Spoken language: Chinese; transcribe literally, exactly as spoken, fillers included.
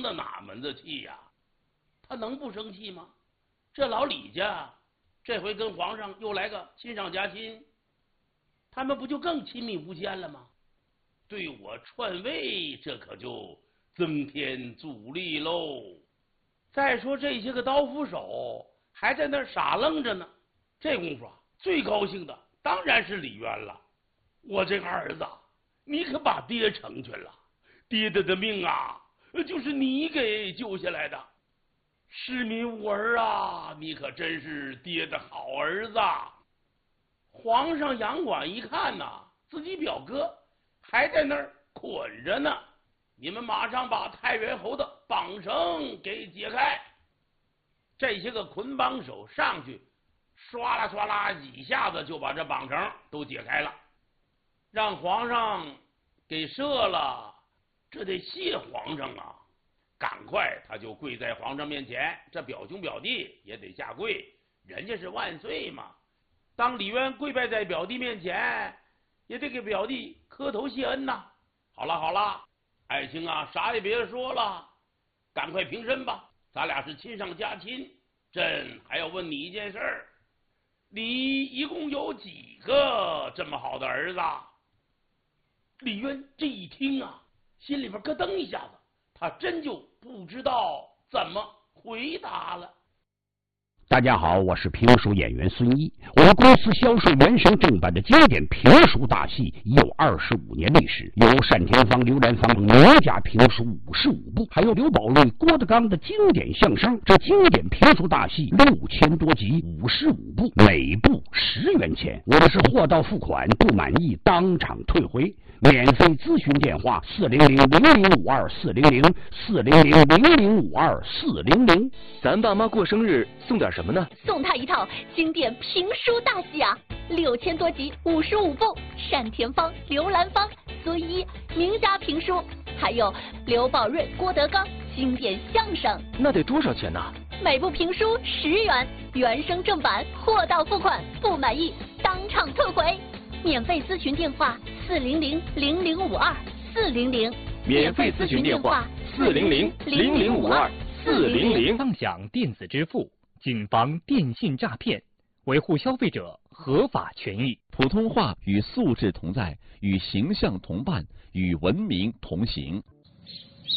的哪门子气呀？他能不生气吗？这老李家这回跟皇上又来个亲上加亲，他们不就更亲密无间了吗？对我篡位，这可就增添阻力喽。再说这些个刀斧手还在那儿傻愣着呢，这功夫啊，最高兴的当然是李渊了。我这个儿子，你可把爹成全了，爹爹的命啊，就是你给救下来的。失民无儿啊，你可真是爹的好儿子。皇上杨广一看呐、啊，自己表哥还在那儿捆着呢，你们马上把太原侯的绑绳给解开。这些个捆绑手上去，唰啦唰啦几下子就把这绑绳都解开了，让皇上给射了。这得谢皇上啊！赶快他就跪在皇上面前，这表兄表弟也得下跪，人家是万岁嘛。当李渊跪拜在表弟面前，也得给表弟磕头谢恩呐。好了好了，爱卿啊，啥也别说了，赶快平身吧，咱俩是亲上加亲。朕还要问你一件事儿，你一共有几个这么好的儿子？李渊这一听啊，心里边咯噔一下子，他真就不知道怎么回答了。 大家好，我是评书演员孙一。我们公司销售原声正版的经典评书大戏已有二十五年历史，有单田芳、刘兰芳名家评书五十五部，还有刘宝瑞、郭德纲的经典相声。这经典评书大戏六千多集，五十五部，每部十元钱。我的是货到付款，不满意当场退回。免费咨询电话：四零零零零五二四零零四零零零零五二四零零。 咱爸妈过生日送点什么呢？ 送他一套经典评书大戏啊，六千多集，五十五部，单田芳、刘兰芳、孙一名家评书，还有刘宝瑞、郭德纲经典相声。 那得多少钱呢？ 每部评书十元，原声正版，货到付款，不满意当场退回。免费咨询电话：四零零零零五二四零零。 免费咨询电话：四零零零零五二四零零。 畅享电子支付，谨防电信诈骗，维护消费者合法权益。 普通话与素质同在，与形象同伴，与文明同行。